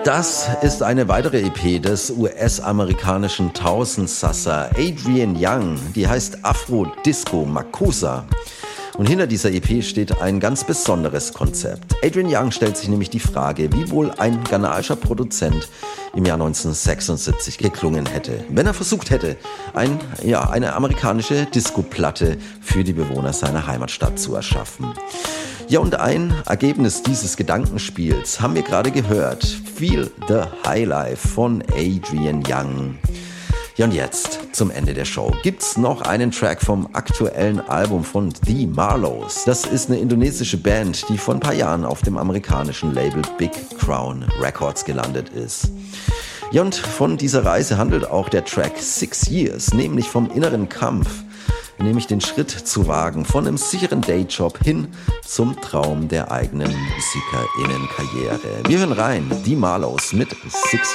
Das ist eine weitere EP des US-amerikanischen Tausendsasser Adrian Younge, die heißt Afro Disco Makossa. Und hinter dieser EP steht ein ganz besonderes Konzept. Adrian Younge stellt sich nämlich die Frage, wie wohl ein ghanaischer Produzent im Jahr 1976 geklungen hätte, wenn er versucht hätte, eine amerikanische Disco-Platte für die Bewohner seiner Heimatstadt zu erschaffen. Ja, und ein Ergebnis dieses Gedankenspiels haben wir gerade gehört. Feel the Highlife von Adrian Younge. Ja, und jetzt, zum Ende der Show, gibt's noch einen Track vom aktuellen Album von The Marlows. Das ist eine indonesische Band, die vor ein paar Jahren auf dem amerikanischen Label Big Crown Records gelandet ist. Ja, und von dieser Reise handelt auch der Track 6 Years, nämlich vom inneren Kampf, nämlich den Schritt zu wagen von einem sicheren Dayjob hin zum Traum der eigenen MusikerInnenkarriere. Wir hören rein, The Marlows mit 6